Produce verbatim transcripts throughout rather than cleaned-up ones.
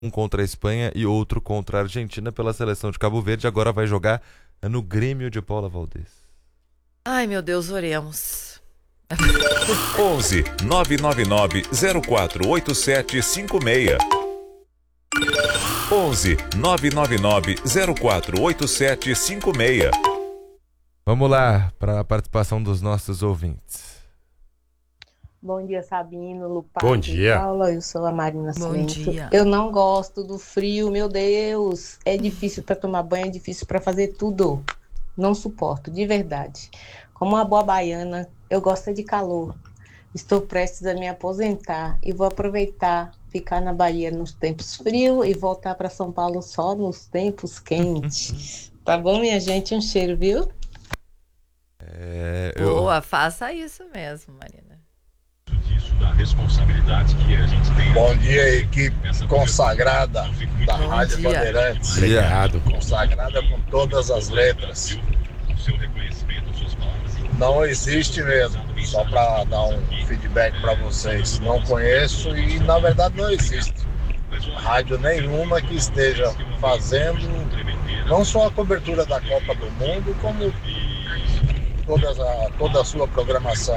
um contra a Espanha e outro contra a Argentina pela seleção de Cabo Verde. Agora vai jogar no Grêmio de Paula Valdez. Ai, meu Deus, oremos. onze nove nove nove zero quatro oito sete cinco seis. onze nove nove nove zero quatro oito sete cinco seis. Vamos lá para a participação dos nossos ouvintes. Bom dia, Sabino, Lupato, Bom dia. Paula, eu sou a Marina Bom Silento. dia. Eu não gosto do frio, meu Deus. É difícil para tomar banho, é difícil para fazer tudo. Não suporto, de verdade. Como uma boa baiana, eu gosto de calor. Estou prestes a me aposentar e vou aproveitar, ficar na Bahia nos tempos frios e voltar para São Paulo só nos tempos quentes. Tá bom, minha gente? Um cheiro, viu? É, eu... Boa, faça isso mesmo, Marina. Da responsabilidade que a gente tem. Bom dia, equipe consagrada da Bom Rádio dia. Bandeirantes. Obrigado. Consagrada com todas as letras. O seu reconhecimento, suas palavras. Não existe mesmo. Só para dar um feedback para vocês. Não conheço e, na verdade, não existe rádio nenhuma que esteja fazendo não só a cobertura da Copa do Mundo, como todas a, toda a sua programação.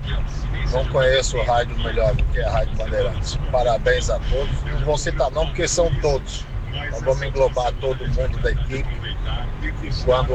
Não conheço rádio melhor do que a Rádio Bandeirantes. Parabéns a todos. Não vou citar não, porque são todos. Nós vamos englobar todo mundo da equipe. E quando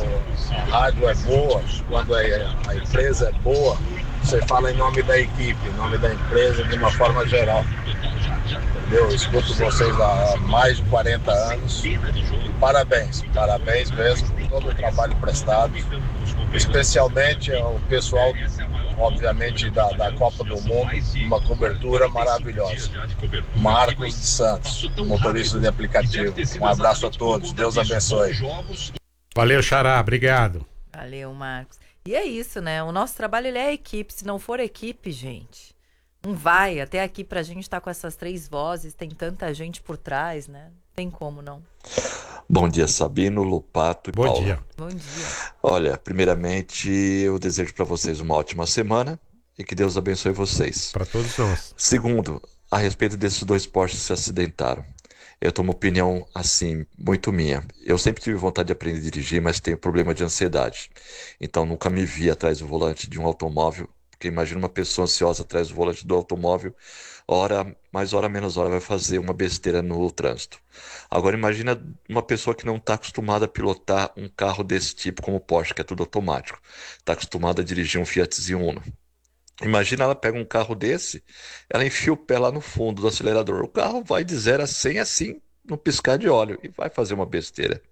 a rádio é boa, quando a empresa é boa, você fala em nome da equipe, em nome da empresa, de uma forma geral. Entendeu? Eu escuto vocês há mais de quarenta anos. E parabéns, parabéns mesmo por todo o trabalho prestado. Especialmente ao pessoal, obviamente, da, da Copa do Mundo, uma cobertura maravilhosa. Marcos de Santos, motorista de aplicativo. Um abraço a todos, Deus abençoe. Valeu, Xará, obrigado. Valeu, Marcos. E é isso, né? O nosso trabalho, ele é equipe. Se não for equipe, gente, não vai. Até aqui pra gente estar com essas três vozes, tem tanta gente por trás, né? Tem como não. Bom dia, Sabino, Lupato e Bom Paula. dia. Bom dia. Olha, primeiramente, eu desejo para vocês uma ótima semana e que Deus abençoe vocês. Para todos nós. Segundo, a respeito desses dois Porsches que se acidentaram. Eu tomo uma opinião, assim, muito minha. Eu sempre tive vontade de aprender a dirigir, mas tenho problema de ansiedade. Então, nunca me vi atrás do volante de um automóvel, porque imagina uma pessoa ansiosa atrás do volante do automóvel, hora mais hora menos hora vai fazer uma besteira no trânsito. Agora imagina uma pessoa que não está acostumada a pilotar um carro desse tipo como o Porsche, que é tudo automático. Está acostumada a dirigir um Fiat Uno. Imagina ela pega um carro desse, ela enfia o pé lá no fundo do acelerador. O carro vai de zero a cem assim, no piscar de óleo, e vai fazer uma besteira.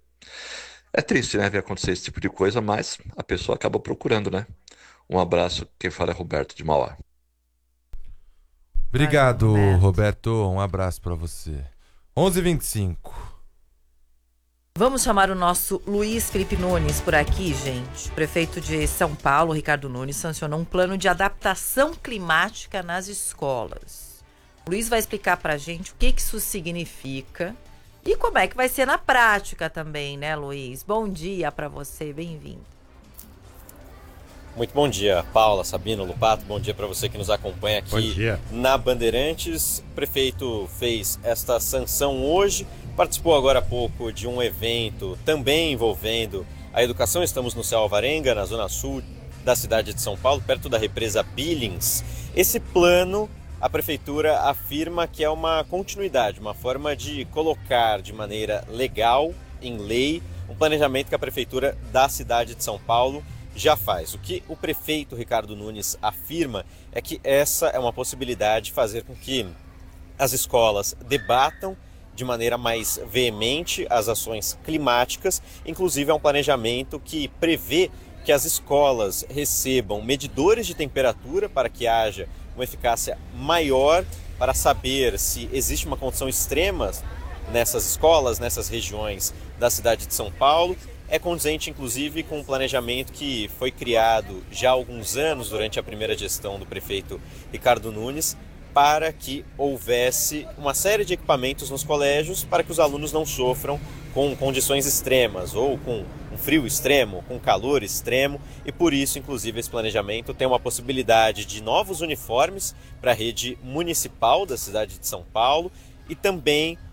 É triste, né, ver acontecer esse tipo de coisa, mas a pessoa acaba procurando, né? Um abraço, quem fala é Roberto de Mauá. Obrigado, Vai, Roberto. Roberto. Um abraço para você. onze e vinte e cinco. Vamos chamar o nosso Luiz Felipe Nunes por aqui, gente. O prefeito de São Paulo, Ricardo Nunes, sancionou um plano de adaptação climática nas escolas. O Luiz vai explicar pra gente o que que isso significa e como é que vai ser na prática também, né, Luiz? Bom dia pra você, bem-vindo. Muito bom dia, Paula, Sabino, Lupato. Bom dia para você que nos acompanha Bom aqui dia. na Bandeirantes. O prefeito fez esta sanção hoje, participou agora há pouco de um evento também envolvendo a educação. Estamos no Céu Alvarenga, na zona sul da cidade de São Paulo, perto da represa Billings. Esse plano, a prefeitura afirma que é uma continuidade, uma forma de colocar de maneira legal, em lei, um planejamento que a prefeitura da cidade de São Paulo já faz. O que o prefeito Ricardo Nunes afirma é que essa é uma possibilidade de fazer com que as escolas debatam de maneira mais veemente as ações climáticas. Inclusive é um planejamento que prevê que as escolas recebam medidores de temperatura para que haja uma eficácia maior para saber se existe uma condição extrema nessas escolas, nessas regiões da cidade de São Paulo. É condizente, inclusive, com um planejamento que foi criado já há alguns anos, durante a primeira gestão do prefeito Ricardo Nunes, para que houvesse uma série de equipamentos nos colégios para que os alunos não sofram com condições extremas, ou com um frio extremo, com calor extremo, e por isso, inclusive, esse planejamento tem uma possibilidade de novos uniformes para a rede municipal da cidade de São Paulo e também